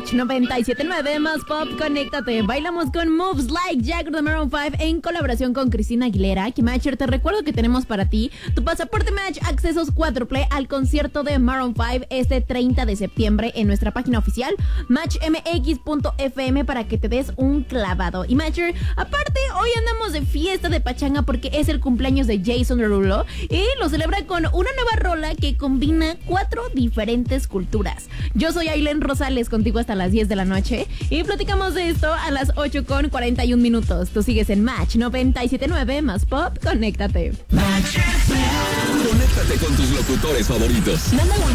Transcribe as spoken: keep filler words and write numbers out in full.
Match noventa y siete punto nueve más pop, conéctate. Bailamos con Moves Like Jagger de Maroon cinco en colaboración con Cristina Aguilera. Que Matcher, te recuerdo que tenemos para ti tu pasaporte Match accesos cuádruple al concierto de Maroon cinco este treinta de septiembre en nuestra página oficial match m x punto f m para que te des un clavado. Y Matcher, aparte, hoy andamos de fiesta de pachanga porque es el cumpleaños de Jason Derulo y lo celebra con una nueva rola que combina cuatro diferentes culturas. Yo soy Aileen Rosales, contigo hasta las diez de la noche y platicamos de esto a las ocho con cuarenta y un minutos. Tú sigues en Match noventa y siete punto nueve más pop, conéctate. Conéctate con tus locutores favoritos. Mándale un